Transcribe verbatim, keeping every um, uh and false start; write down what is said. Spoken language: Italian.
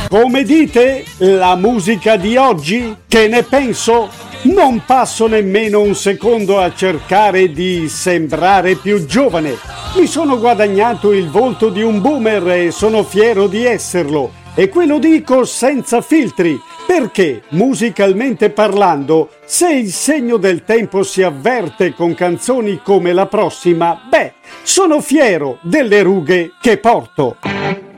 Come dite, la musica di oggi? Che ne penso? Non passo nemmeno un secondo a cercare di sembrare più giovane. Mi sono guadagnato il volto di un boomer e sono fiero di esserlo. E qui lo dico senza filtri, perché, musicalmente parlando, se il segno del tempo si avverte con canzoni come la prossima, beh, sono fiero delle rughe che porto.